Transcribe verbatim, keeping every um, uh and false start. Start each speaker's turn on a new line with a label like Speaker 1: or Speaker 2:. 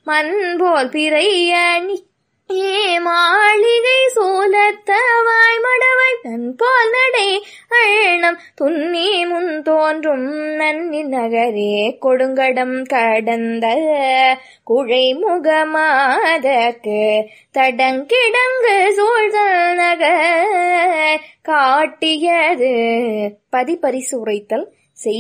Speaker 1: மண்போல் பிறையணி ஏ மாளிகை சோலத்தவாய் மடவை தன்போல் நடை அண்ணம் துன்னி முன் தோன்றும் நன்னி நகரே கொடுங்கடம் கடந்த குழை முகமாதற்கு தடங்கிடங்கு சூழ்தல் நகர் காட்டியது. பதிபரிசு உரைத்தல்.